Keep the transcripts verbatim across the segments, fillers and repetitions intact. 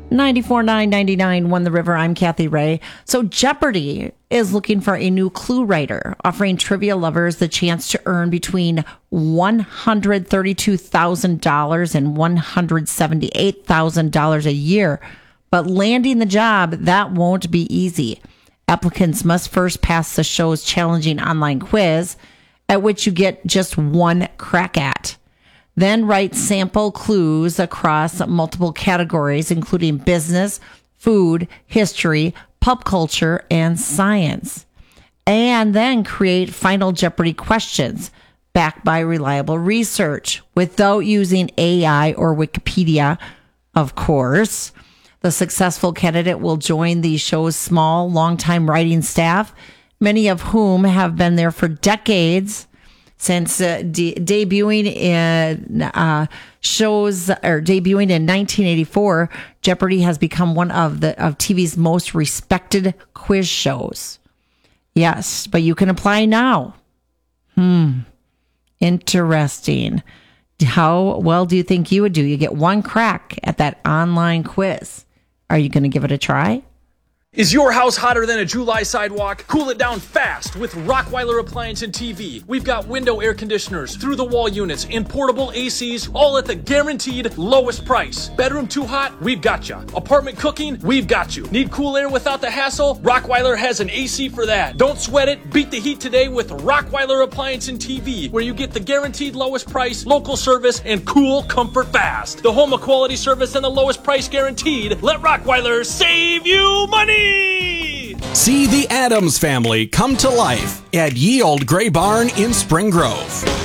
ninety-four nine ninety-nine Won the River. I'm Kathy Ray. So Jeopardy is looking for a new clue writer, offering trivia lovers the chance to earn between one hundred thirty-two thousand dollars and one hundred seventy-eight thousand dollars a year. But landing the job, that won't be easy. Applicants must first pass the show's challenging online quiz, at which you get just one crack at. Then write sample clues across multiple categories, including business, food, history, pop culture, and science. And then create Final Jeopardy questions backed by reliable research without using A I or Wikipedia, of course. The successful candidate will join the show's small, long-time writing staff, many of whom have been there for decades. Since uh, de- debuting in uh, shows or debuting in nineteen eighty-four, Jeopardy has become one of the of T V's most respected quiz shows. Yes, but you can apply now. Hmm, interesting. How well do you think you would do? You get one crack at that online quiz. Are you going to give it a try? Is your house hotter than a July sidewalk? Cool it down fast with Rockweiler Appliance and T V. We've got window air conditioners, through-the-wall units, and portable A Cs, all at the guaranteed lowest price. Bedroom too hot? We've got you. Apartment cooking? We've got you. Need cool air without the hassle? Rockweiler has an A C for that. Don't sweat it. Beat the heat today with Rockweiler Appliance and T V, where you get the guaranteed lowest price, local service, and cool comfort fast. The home of quality service and the lowest price guaranteed. Let Rockweiler save you money! See the Addams Family come to life at Ye Old Gray Barn in Spring Grove.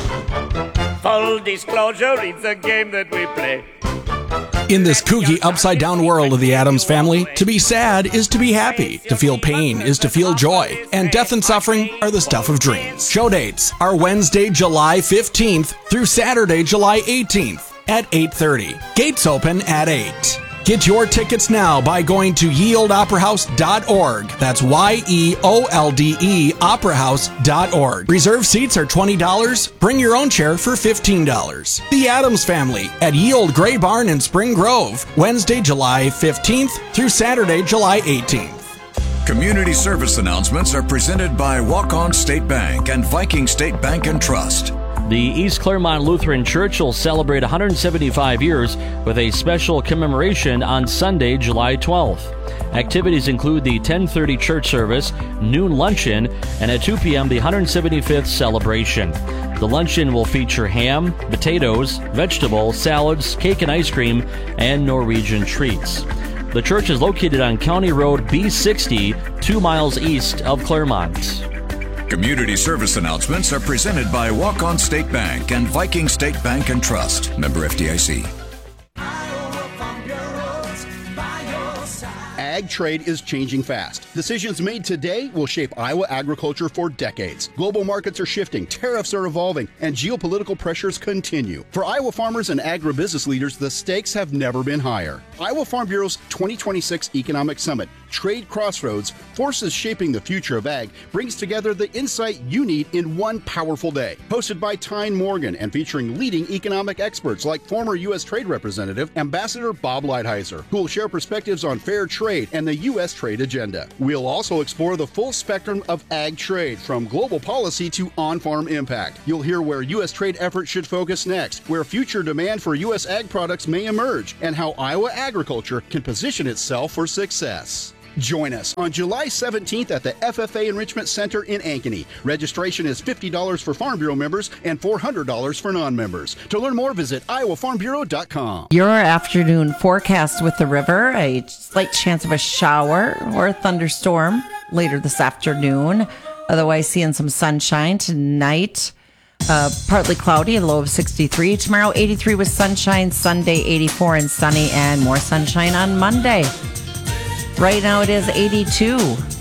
Full disclosure, it's a game that we play. In this kooky, upside-down world of the Addams Family, to be sad is to be happy, to feel pain is to feel joy, and death and suffering are the stuff of dreams. Show dates are Wednesday, July fifteenth through Saturday, July eighteenth at eight thirty. Gates open at eight. Get your tickets now by going to ye old opera house dot org. That's Y E O L D E opera house dot org. Reserve seats are twenty dollars. Bring your own chair for fifteen dollars. The Addams Family at Ye Old Gray Barn in Spring Grove, Wednesday, July fifteenth through Saturday, July eighteenth. Community service announcements are presented by Walk-On State Bank and Viking State Bank and Trust. The East Claremont Lutheran Church will celebrate one hundred seventy-five years with a special commemoration on Sunday, July twelfth. Activities include the ten thirty church service, noon luncheon, and at two p.m. the one hundred seventy-fifth celebration. The luncheon will feature ham, potatoes, vegetables, salads, cake and ice cream, and Norwegian treats. The church is located on County Road B sixty, two miles east of Claremont. Community service announcements are presented by Walk-On State Bank and Viking State Bank and Trust. Member F D I C. Ag trade is changing fast. Decisions made today will shape Iowa agriculture for decades. Global markets are shifting, tariffs are evolving, and geopolitical pressures continue. For Iowa farmers and agribusiness leaders, the stakes have never been higher. Iowa Farm Bureau's twenty twenty-six Economic Summit, Trade Crossroads, Forces Shaping the Future of Ag, brings together the insight you need in one powerful day. Hosted by Tyne Morgan and featuring leading economic experts like former U S Trade Representative Ambassador Bob Lighthizer, who will share perspectives on fair trade and the U S trade agenda. We'll also explore the full spectrum of ag trade, from global policy to on-farm impact. You'll hear where U S trade efforts should focus next, where future demand for U S ag products may emerge, and how Iowa agriculture can position itself for success. Join us on July seventeenth at the F F A Enrichment Center in Ankeny. Registration is fifty dollars for Farm Bureau members and four hundred dollars for non-members. To learn more, visit iowa farm bureau dot com. Your afternoon forecast with the river: a slight chance of a shower or a thunderstorm later this afternoon. Otherwise, seeing some sunshine tonight. Uh, partly cloudy, a low of sixty-three. Tomorrow, eighty-three with sunshine. Sunday, eighty-four and sunny, and more sunshine on Monday. Right now it is eighty-two.